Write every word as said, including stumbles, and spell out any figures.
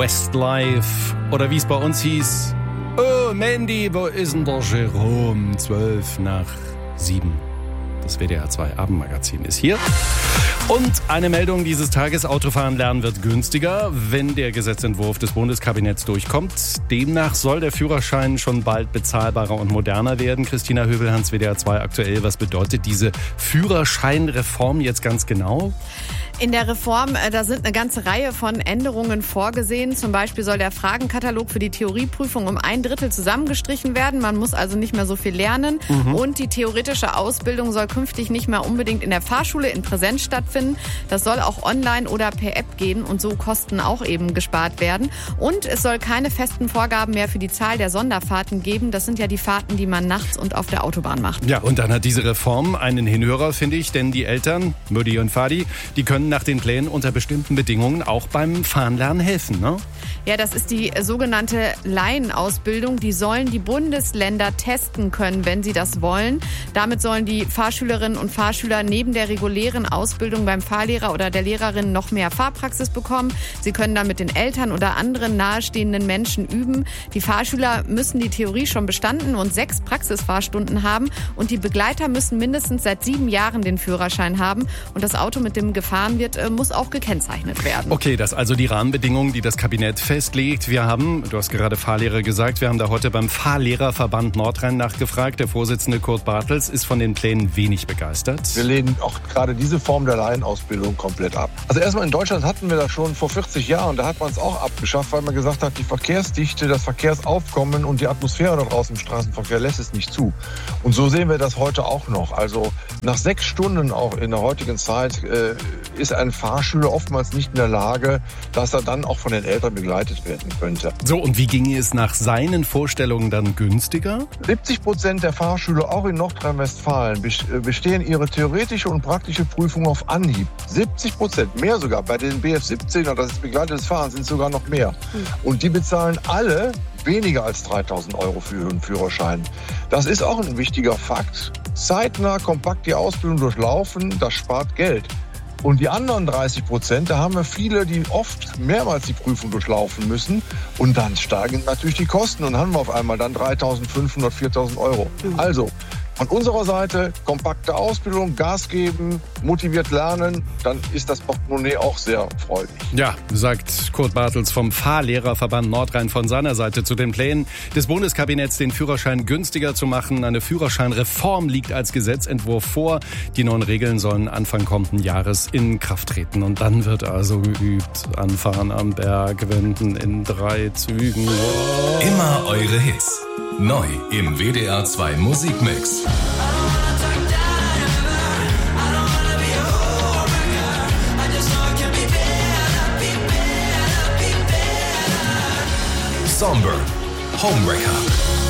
Westlife oder wie es bei uns hieß, oh Mandy, wo ist denn der Jerome? Zwölf nach sieben. Das W D R zwei Abendmagazin ist hier. Und eine Meldung dieses Tages: Autofahren lernen wird günstiger, wenn der Gesetzentwurf des Bundeskabinetts durchkommt. Demnach soll der Führerschein schon bald bezahlbarer und moderner werden. Christina Höbel-Hans, W D R zwei aktuell. Was bedeutet diese Führerscheinreform jetzt ganz genau? In der Reform, da sind eine ganze Reihe von Änderungen vorgesehen. Zum Beispiel soll der Fragenkatalog für die Theorieprüfung um ein Drittel zusammengestrichen werden. Man muss also nicht mehr so viel lernen. Mhm. Und die theoretische Ausbildung soll künftig nicht mehr unbedingt in der Fahrschule in Präsenz stattfinden. Das soll auch online oder per App gehen und so Kosten auch eben gespart werden. Und es soll keine festen Vorgaben mehr für die Zahl der Sonderfahrten geben. Das sind ja die Fahrten, die man nachts und auf der Autobahn macht. Ja, und dann hat diese Reform einen Hinhörer, finde ich, denn die Eltern, Mutti und Vati, die können nach den Plänen unter bestimmten Bedingungen auch beim Fahren helfen, ne? Ja, das ist die sogenannte Laienausbildung. Die sollen die Bundesländer testen können, wenn sie das wollen. Damit sollen die Fahrschülerinnen und Fahrschüler neben der regulären Ausbildung beim Fahrlehrer oder der Lehrerin noch mehr Fahrpraxis bekommen. Sie können dann mit den Eltern oder anderen nahestehenden Menschen üben. Die Fahrschüler müssen die Theorie schon bestanden und sechs Praxisfahrstunden haben. Und die Begleiter müssen mindestens seit sieben Jahren den Führerschein haben. Und das Auto, mit dem gefahren wird, muss auch gekennzeichnet werden. Okay, das also die Rahmenbedingungen, die das Kabinett festlegt. Wir haben, du hast gerade Fahrlehrer gesagt, wir haben da heute beim Fahrlehrerverband Nordrhein nachgefragt. Der Vorsitzende Kurt Bartels ist von den Plänen wenig begeistert. Wir lehnen auch gerade diese Form der Laienausbildung komplett ab. Also erstmal in Deutschland hatten wir das schon vor vierzig Jahren. Da hat man es auch abgeschafft, weil man gesagt hat, die Verkehrsdichte, das Verkehrsaufkommen und die Atmosphäre da draußen im Straßenverkehr lässt es nicht zu. Und so sehen wir das heute auch noch. Also nach sechs Stunden auch in der heutigen Zeit äh, ist ein Fahrschüler oftmals nicht in der Lage, dass er dann auch von den Eltern begleitet werden könnte. So, und wie ginge es nach seinen Vorstellungen dann günstiger? siebzig Prozent der Fahrschüler, auch in Nordrhein-Westfalen, bestehen ihre theoretische und praktische Prüfung auf Anhieb. siebzig Prozent, mehr sogar. Bei den B F siebzehn, das ist begleitetes Fahren, sind es sogar noch mehr. Und die bezahlen alle weniger als dreitausend Euro für ihren Führerschein. Das ist auch ein wichtiger Fakt. Zeitnah, kompakt die Ausbildung durchlaufen, das spart Geld. Und die anderen dreißig Prozent, da haben wir viele, die oft mehrmals die Prüfung durchlaufen müssen. Und dann steigen natürlich die Kosten und haben wir auf einmal dann dreitausendfünfhundert, viertausend Euro. Also von unserer Seite kompakte Ausbildung, Gas geben, motiviert lernen, dann ist das Portemonnaie auch sehr freudig. Ja, sagt Kurt Bartels vom Fahrlehrerverband Nordrhein von seiner Seite zu den Plänen des Bundeskabinetts, den Führerschein günstiger zu machen. Eine Führerscheinreform liegt als Gesetzentwurf vor. Die neuen Regeln sollen Anfang kommenden Jahres in Kraft treten. Und dann wird also geübt. Anfahren am Berg, wenden in drei Zügen. Oh. Immer eure Hits. Neu im W D R zwei Musikmix. Somber, Homewrecker.